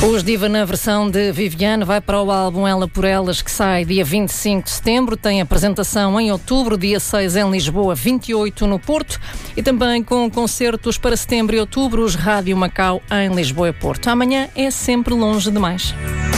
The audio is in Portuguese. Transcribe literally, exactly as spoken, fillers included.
Os Diva na versão de Viviane vai para o álbum Ela por Elas, que sai dia vinte e cinco de setembro. Tem apresentação em outubro, dia seis em Lisboa, vinte e oito no Porto, e também com concertos para setembro e outubro, os Rádio Macau em Lisboa e Porto. Amanhã é sempre longe demais.